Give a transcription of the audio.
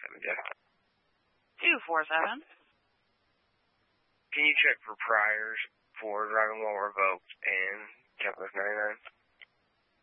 Jeff. 247. Can you check for priors for driving while revoked and Checklist 99?